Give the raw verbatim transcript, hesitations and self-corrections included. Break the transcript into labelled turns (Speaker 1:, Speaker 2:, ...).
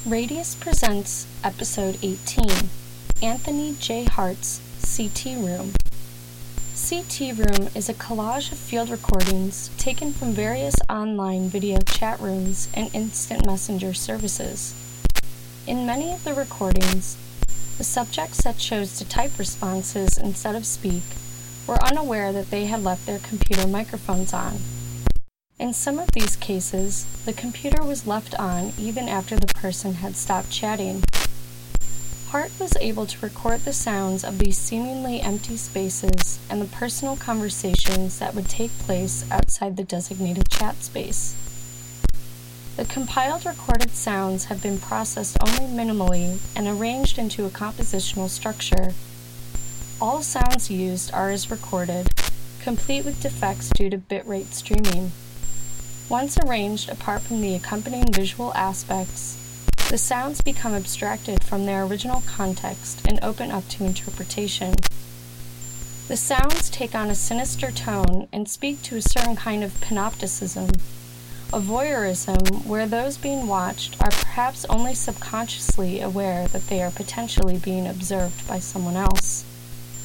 Speaker 1: Radius presents Episode eighteen, Anthony J. Hart's C T Room. C T Room is a collage of field recordings taken from various online video chat rooms and instant messenger services. In many of the recordings, the subjects that chose to type responses instead of speak were unaware that they had left their computer microphones on. In some of these cases, the computer was left on even after the person had stopped chatting. Hart was able to record the sounds of these seemingly empty spaces and the personal conversations that would take place outside the designated chat space. The compiled recorded sounds have been processed only minimally and arranged into a compositional structure. All sounds used are as recorded, complete with defects due to bitrate streaming. Once arranged apart from the accompanying visual aspects, the sounds become abstracted from their original context and open up to interpretation. The sounds take on a sinister tone and speak to a certain kind of panopticism, a voyeurism where those being watched are perhaps only subconsciously aware that they are potentially being observed by someone else.